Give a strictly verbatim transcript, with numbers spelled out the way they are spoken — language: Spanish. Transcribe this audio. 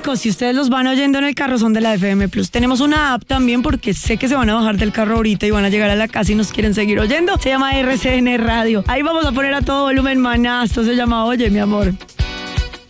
chicos, si ustedes los van oyendo en el carro, son de la F M Plus. Tenemos una app también porque sé que se van a bajar del carro ahorita y van a llegar a la casa y nos quieren seguir oyendo. Se llama R C N Radio. Ahí vamos a poner a todo volumen Maná. Esto se llama Oye, mi amor.